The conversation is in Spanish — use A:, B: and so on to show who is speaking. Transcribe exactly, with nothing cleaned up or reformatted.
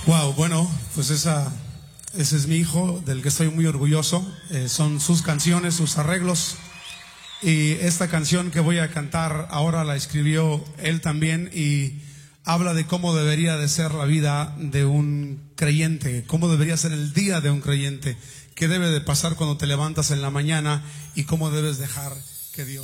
A: Wow, bueno, pues esa, ese es mi hijo, del que estoy muy orgulloso. Eh, son sus canciones, sus arreglos. Y esta canción que voy a cantar ahora la escribió él también y habla de cómo debería de ser la vida de un creyente, cómo debería ser el día de un creyente, qué debe de pasar cuando te levantas en la mañana y cómo debes dejar que Dios...